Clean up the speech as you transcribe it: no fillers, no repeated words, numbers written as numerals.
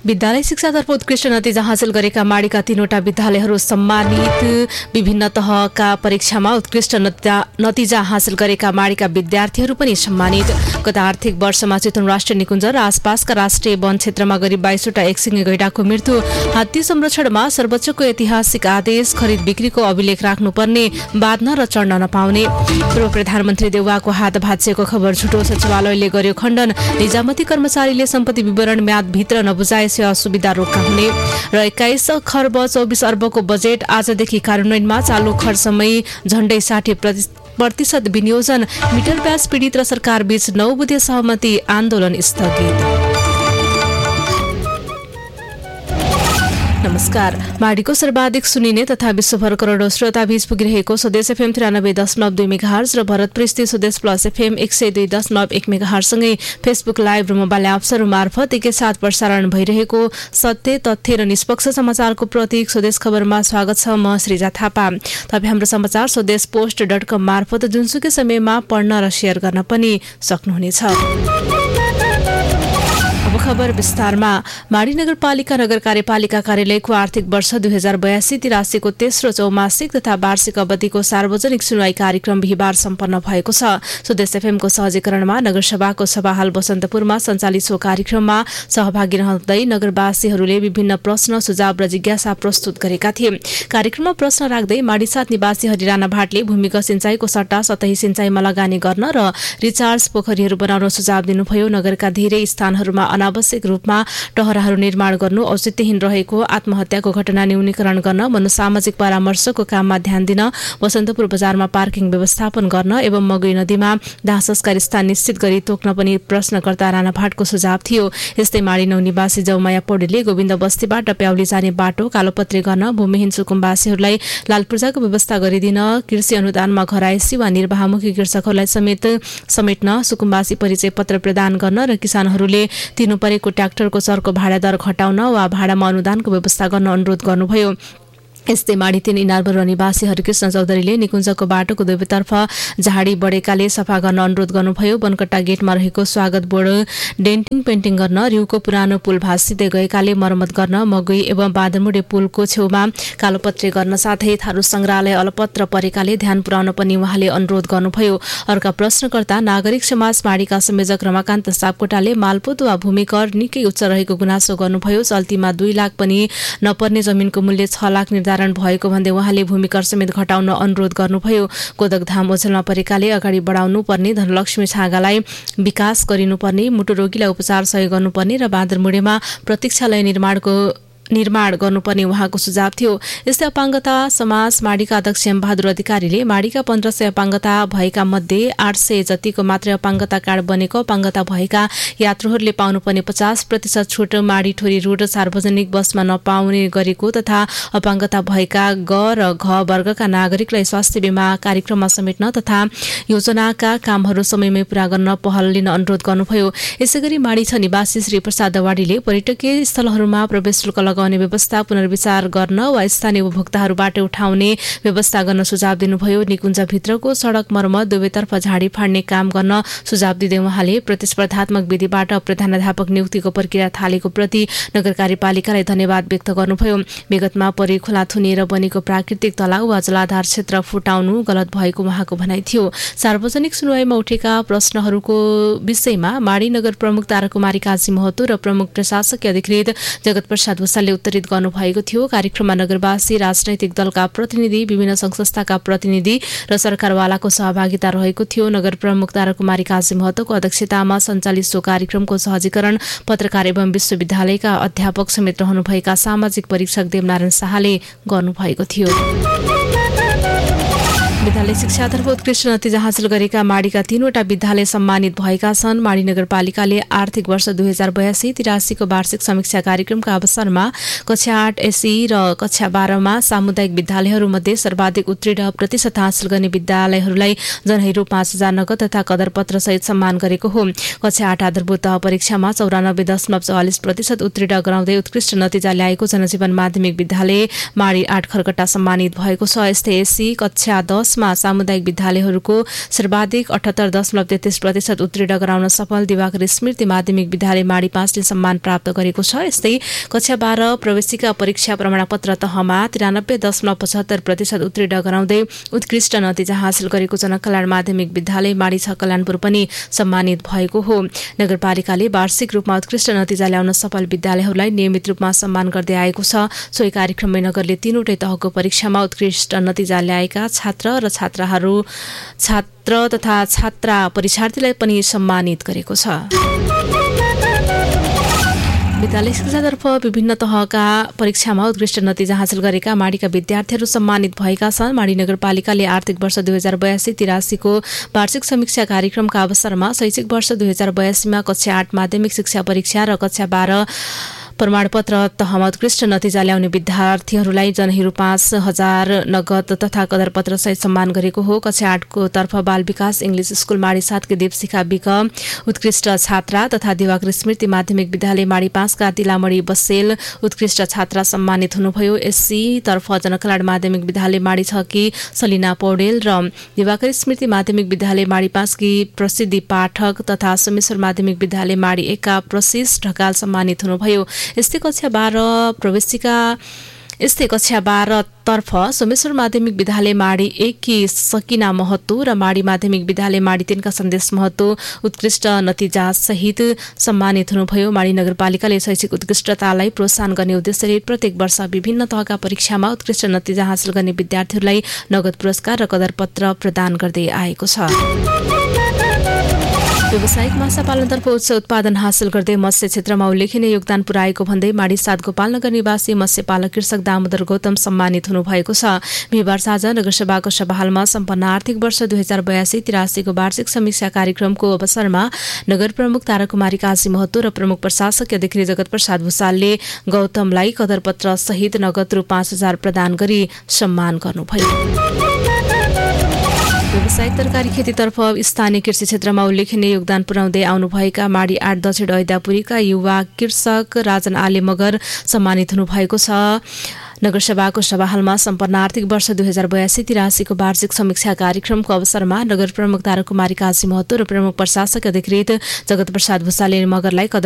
विद्यालय शिक्षातर्फ उत्कृष्ट नतिजा हासिल गरेका माडीका 3वटा विद्यालयहरू सम्मानित। विभिन्न तहका परीक्षामा उत्कृष्ट नतिजा हासिल गरेका माडीका विद्यार्थीहरू पनि सम्मानित। गत आर्थिक वर्षमा चितवन राष्ट्रिय निकुञ्ज र आसपासका राष्ट्रिय वन क्षेत्रमा गरी 22वटा एकसिङे गैंडाको मृत्यु। हात्ती संरक्षणमा सर्वोच्चको ऐतिहासिक आदेश। खरिद बिक्रीको अभिलेख राख्नुपर्ने, बाँध्न र चढ्न नपाउने। पूर्व प्रधानमन्त्री देउवाको हात भाँचिएको खबर झुटो, सचिवालयले गर्यो खण्डन। निजामती कर्मचारीले सम्पत्ति विवरण म्यादभित्र नबुझाए सेवा सुविधा रोक्का हुने। र 21 खर्ब 24 अर्बको बजेट आजदेखि कार्यान्वयनमा। चालू खर्चमै झण्डै 60% विनियोजन। मिटर प्याज पीडित र सरकार बीच 9 बुधे सहमति। आन्दोलन स्थगित। नमस्कार। माडीको सर्वाधिक सुनिने तथा विश्वभर करोडौं श्रोता बीच पुगिरहेको स्वदेश एफएम 93.2 मेगाहर्ज र भरतपुर स्थित स्वदेश प्लस एफएम 102.1 मेगाहर्ज सँगै फेसबुक लाइभ र मोबाइल एप्सहरू मार्फत एकैसाथ प्रसारण भइरहेको सत्य, तथ्य र निष्पक्ष समाचारको प्रतीक स्वदेश खबरमा स्वागत छ। म श्रीजा थापा। तपाईँ हाम्रो समाचार स्वदेश post.com मार्फत जुनसुकै समयमा पढ्न र शेयर गर्न पनि सक्नुहुनेछ। खबर विस्तारमा। माडी नगरपालिका नगर कार्यपालिका कार्यालयको आर्थिक वर्ष 2082-83 को तेस्रो चौमासिक तथा वार्षिक अवधिको सार्वजनिक सुनवाई कार्यक्रम बिहिबार सम्पन्न भएको छ। स्वदेश एफएमको सहजीकरणमा नगरसभाको सभा हाल बसन्तपुरमा सञ्चालित सो कार्यक्रममा सहभागी रहँदै नगरवासीहरूले विभिन्न प्रश्न, सुझाव र जिज्ञासा प्रस्तुत गरेका थिए। कार्यक्रममा प्रश्न राख्दै माडी 7 निवासी हरिराना भाटले भूमिगत सिंचाईको सट्टा सतही सिंचाईमा लगानी गर्न र रिचार्ज पोखरीहरू बनाउन सुझाव दिनुभयो। नगरका धेरै स्थानहरूमा अनावश्यक रूपमा टहराहरू निर्माण गर्नु, औचित्यहीन रहेको आत्महत्याको घटना न्यूनीकरण गर्न, मनोसामाजिक परामर्शको काममा ध्यान दिन, बसन्तपुर बजारमा पार्किङ व्यवस्थापन गर्न एवं मगै नदीमा दाह संस्कार स्थान निश्चित गरी तोक्न पनि प्रश्नकर्ता राणा भाटको सुझाव थियो। यस्तै माडी 9 निवासी जौमाया पौडेलले गोविन्द बस्तीबाट प्याउली जाने बाटो कालोपत्रे गर्न, भूमिहीन सुकुम्बासीहरूलाई लाल पूर्जाको व्यवस्था गरिदिन, कृषि अनुदानमा घरायसी वा निर्वाहमुखी कृषकहरूलाई समेट्न, सुकुम्बासी परिचय पत्र प्रदान गर्न र किसानहरूले तिर्नु परेको ट्र्याक्टरको चरको भाडा दर घटाउन वा भाडामा अनुदानको व्यवस्था गर्न अनुरोध गर्नुभयो। यस्तै माडी 3 इनारबर निवासी हरिकृष्ण चौधरीले निकुञ्जको बाटोको दुवैतर्फ झाडी बढेकाले सफा गर्न अनुरोध गर्नुभयो। बनकट्टा गेटमा रहेको स्वागत बोर्ड डेन्टिङ पेन्टिङ गर्न, रिउको पुरानो पुल भाँसिँदै गएकाले मर्मत गर्न, मगै एवं बाँदरमुडे पुलको छेउमा कालोपत्रे गर्न साथै थारू संग्रहालय अलपत्र परेकाले ध्यान पुर्याउन पनि उहाँले अनुरोध गर्नुभयो। अर्का प्रश्नकर्ता नागरिक समाज माडीका संयोजक रमाकान्त सापकोटाले मालपोत वा भूमिकर निकै उच्च रहेको गुनासो गर्नुभयो। चल्तीमा 2 लाख पनि नपर्ने जमिनको मूल्य 6 लाख भएको भन्दै उहाँले भूमिकर समेत घटाउन अनुरोध गर्नुभयो। गोदकधाम ओझेलमा परेकाले अगाडि बढाउनु पर्ने, धनलक्ष्मी छागालाई विकास गरिनुपर्ने, मुटु रोगीलाई उपचार सहयोग गर्नुपर्ने र बाँदरमुडेमा प्रतीक्षालय निर्माण गर्नुपर्ने उहाँको सुझाव थियो। यस्तै अपाङ्गता समाज माडीका अध्यक्ष बहादुर अधिकारीले माडीका 1500 अपाङ्गता भएका मध्ये 800 जतिको मात्रै अपाङ्गता कार्ड बनेको, अपाङ्गता भएका यात्रुहरूले पाउनुपर्ने 50% छुट माडी ठोरी रोड सार्वजनिक बसमा नपाउने गरेको तथा अपाङ्गता भएका ग र घ वर्गका नागरिकलाई स्वास्थ्य बीमा कार्यक्रममा समेट्न तथा योजनाका कामहरू समयमै पूरा गर्न पहल लिन अनुरोध गर्नुभयो। यसैगरी माडी 6 निवासी श्री प्रसाद दवाडीले पर्यटकीय स्थलहरूमा प्रवेश शुल्क लगाउने व्यवस्था पुनर्विचार गर्न वा स्थानीय उपभोक्ताहरूबाट उठाउने व्यवस्था गर्न सुझाव दिनुभयो। निकुञ्जभित्रको सडक मर्मत, दुवैतर्फ झाडी फाड्ने काम गर्न सुझाव दिँदै उहाँले प्रतिस्पर्धात्मक विधिबाट प्रधानाध्यापक नियुक्तिको प्रक्रिया थालेको प्रति नगर कार्यपालिकालाई धन्यवाद व्यक्त गर्नुभयो। विगतमा परि खोला थुनिएर बनेको प्राकृतिक तलाउ वा जलाधार क्षेत्र फुटाउनु गलत भएको उहाँको भनाइ थियो। सार्वजनिक सुनवाईमा उठेका प्रश्नहरूको विषयमा माडी नगर प्रमुख ताराकुमारी काजी महतो र प्रमुख प्रशासकीय अधिकृत जगत प्रसाद भूषालले उत्तरित गर्नुभएको थियो। कार्यक्रममा नगरवासी, राजनैतिक दलका प्रतिनिधि, विभिन्न संस्थाका प्रतिनिधि र सरकारवालाको सहभागिता रहेको थियो। नगर प्रमुख ताराकुमारी काजी महतोको अध्यक्षतामा सञ्चालित सो कार्यक्रमको सहजीकरण पत्रकार एवं विश्वविद्यालयका अध्यापक समेत रहनुभएका सामाजिक परीक्षक देवनारायण शाहले गर्नुभएको थियो। विद्यालय शिक्षातर्फ उत्कृष्ट नतिजा हासिल गरेका माडीका 3वटा विद्यालय सम्मानित भएका छन्। माडी नगरपालिकाले आर्थिक वर्ष 2082-83 को वार्षिक समीक्षा कार्यक्रमका अवसरमा कक्षा 8 एसई र कक्षा 12 मा सामुदायिक विद्यालयहरूमध्ये सर्वाधिक उत्तीर्ण प्रतिशत हासिल गर्ने विद्यालयहरूलाई जनहिरो 5000 नगद तथा कदरपत्र सहित सम्मान गरेको हो। कक्षा 8 आधारभूत तह परीक्षामा 94.44% उत्तीर्ण गराउँदै उत्कृष्ट नतिजा ल्याएको जनजीवन माध्यमिक विद्यालय माडी 8 खरकट्टा सम्मानित भएको छ। यस्तै एसई कक्षा 10 20 सामुदायिक विद्यालयहरूको सर्वाधिक 78.33% उत्तीर्ण गराउन सफल दिवाकर स्मृति माध्यमिक विद्यालय माडी 5 ले सम्मान प्राप्त गरेको छ। यस्तै कक्षा 12 प्रवेशिका परीक्षा प्रमाणपत्र तहमा 93.75% उत्तीर्ण गराउँदै उत्कृष्ट नतिजा हासिल गरेको जनकल्याण माध्यमिक विद्यालय माडी 6 कल्याणपुर पनि सम्मानित भएको हो। नगरपालिकाले वार्षिक रूपमा उत्कृष्ट नतिजा ल्याउन सफल विद्यालयहरूलाई नियमित रूपमा सम्मान गर्दै आएको छ। सोही कार्यक्रममै नगरले 3वटै तहको परीक्षामा उत्कृष्ट नतिजा ल्याएका छात्र तथा छात्रा परीक्षार्थीलाई पनि सम्मानित गरेको छ। विद्यालय शिक्षातर्फ विभिन्न तहका परीक्षामा उत्कृष्ट नतिजा हासिल गरेका माडीका विद्यार्थीहरू सम्मानित भएका छन्। माडी नगरपालिकाले आर्थिक वर्ष 2082-83 को वार्षिक समीक्षा कार्यक्रमका अवसरमा शैक्षिक वर्ष 2082 कक्षा 8 माध्यमिक शिक्षा परीक्षा र कक्षा 12 प्रमाणपत्र तहमा उत्कृष्ट नतिजा ल्याउने विद्यार्थीहरूलाई जनहिरो 5,000 नगद तथा कदरपत्र सहित सम्मान गरेको हो। कक्षा 8 को तर्फ बाल विकास इंग्लिश स्कूल माडी 7 के दीपशिखा विक उत्कृष्ट छात्रा तथा दिवाकर स्मृति माध्यमिक विद्यालय माडी 5 का तिलामणी बसेल उत्कृष्ट छात्रा सम्मानित हुनुभयो। एससी तर्फ जनकल्याण माध्यमिक विद्यालय माडी 6 की सलिना पौडेल र दिवाकर स्मृति माध्यमिक विद्यालय माडी 5 की प्रसिद्धि पाठक तथा सोमेश्वर माध्यमिक विद्यालय माडी 1 का प्रशिष ढकाल सम्मानित हुनुभयो। यस्तै कक्षा 12 तर्फ सोमेश्वर माध्यमिक विद्यालय माडी 1 की सकिना महतो र माडी माध्यमिक विद्यालय माडी 3 का सन्देश महतो उत्कृष्ट नतिजा सहित सम्मानित हुनुभयो। माडी नगरपालिकाले शैक्षिक उत्कृष्टतालाई प्रोत्साहन गर्ने उद्देश्यले प्रत्येक वर्ष विभिन्न तहका परीक्षामा उत्कृष्ट नतिजा हासिल गर्ने विद्यार्थीहरूलाई नगद पुरस्कार र कदरपत्र प्रदान गर्दै आएको छ। व्यावसायिक माछा पालनतर्फ उच्च उत्पादन हासिल गर्दै मत्स्य क्षेत्रमा उल्लेखनीय योगदान पुर्याएको भन्दै माडी 7 गोपालनगर निवासी मत्स्यपालक कृषक दामोदर गौतम सम्मानित हुनुभएको छ। बिहिबार साँझ नगरसभाको सभाहालमा सम्पन्न आर्थिक वर्ष 2082-83 को वार्षिक समीक्षा कार्यक्रमको अवसरमा नगर प्रमुख ताराकुमारी काजी महतो र प्रमुख प्रशासक अधिकारी जगत प्रसाद भुसालले गौतमलाई कदरपत्र सहित नगद रु 5,000 प्रदान गरी सम्मान गर्नुभयो। व्यावसायिक तरकारी खेतीतर्फ स्थानीय कृषि क्षेत्रमा उल्लेखनीय योगदान पुर्याउँदै आउनुभएका माडी 8 दक्षिण ऐदापुरीका युवा कृषक राजन आले मगर सम्मानित हुनुभएको छ। नगरसभाको सभाहालमा सम्पन्न आर्थिक वर्ष 2082-83 को वार्षिक समीक्षा कार्यक्रमको अवसरमा नगर प्रमुख ताराकुमारी काजी महतो र प्रमुख प्रशासक अधिकृत जगत प्रसाद भुसालले मगरलाई